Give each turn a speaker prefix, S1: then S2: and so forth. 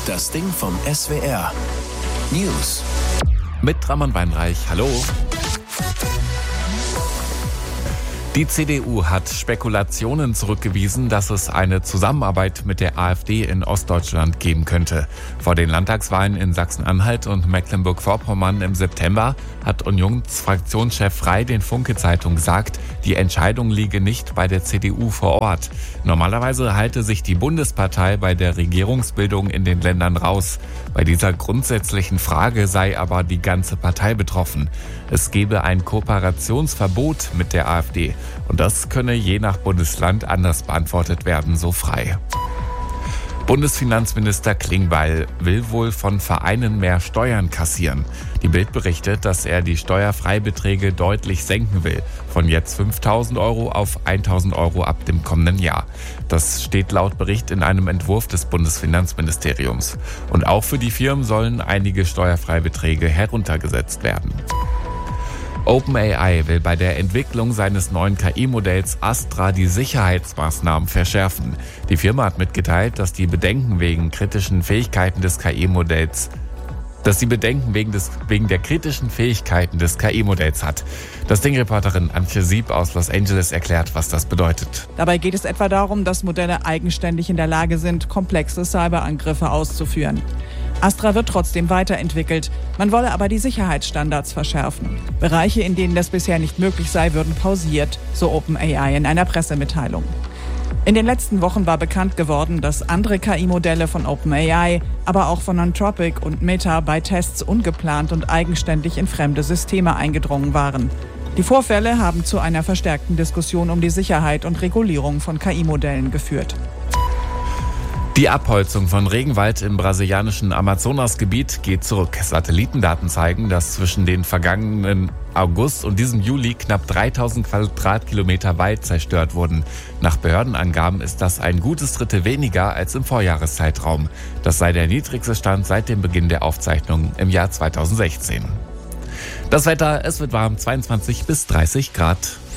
S1: Das Ding vom SWR. News.
S2: Mit Ramon Weinreich. Hallo. Die CDU hat Spekulationen zurückgewiesen, dass es eine Zusammenarbeit mit der AfD in Ostdeutschland geben könnte. Vor den Landtagswahlen in Sachsen-Anhalt und Mecklenburg-Vorpommern im September hat Unionsfraktionschef Frey den Funke-Zeitung gesagt, die Entscheidung liege nicht bei der CDU vor Ort. Normalerweise halte sich die Bundespartei bei der Regierungsbildung in den Ländern raus. Bei dieser grundsätzlichen Frage sei aber die ganze Partei betroffen. Es gebe ein Kooperationsverbot mit der AfD. Und das könne je nach Bundesland anders beantwortet werden, so Frey. Bundesfinanzminister Klingbeil will wohl von Vereinen mehr Steuern kassieren. Die Bild berichtet, dass er die Steuerfreibeträge deutlich senken will. Von jetzt 5.000 € auf 1.000 € ab dem kommenden Jahr. Das steht laut Bericht in einem Entwurf des Bundesfinanzministeriums. Und auch für die Firmen sollen einige Steuerfreibeträge heruntergesetzt werden. OpenAI will bei der Entwicklung seines neuen KI-Modells Astra die Sicherheitsmaßnahmen verschärfen. Die Firma hat mitgeteilt, dass die Bedenken wegen der kritischen Fähigkeiten des KI-Modells hat. Das Ding-Reporterin Antje Sieb aus Los Angeles erklärt, was das bedeutet.
S3: Dabei geht es etwa darum, dass Modelle eigenständig in der Lage sind, komplexe Cyberangriffe auszuführen. Astra wird trotzdem weiterentwickelt. Man wolle aber die Sicherheitsstandards verschärfen. Bereiche, in denen das bisher nicht möglich sei, würden pausiert, so OpenAI in einer Pressemitteilung. In den letzten Wochen war bekannt geworden, dass andere KI-Modelle von OpenAI, aber auch von Anthropic und Meta bei Tests ungeplant und eigenständig in fremde Systeme eingedrungen waren. Die Vorfälle haben zu einer verstärkten Diskussion um die Sicherheit und Regulierung von KI-Modellen geführt.
S2: Die Abholzung von Regenwald im brasilianischen Amazonasgebiet geht zurück. Satellitendaten zeigen, dass zwischen den vergangenen August und diesem Juli knapp 3000 Quadratkilometer Wald zerstört wurden. Nach Behördenangaben ist das ein gutes Drittel weniger als im Vorjahreszeitraum. Das sei der niedrigste Stand seit dem Beginn der Aufzeichnungen im Jahr 2016. Das Wetter, es wird warm, 22 bis 30 Grad.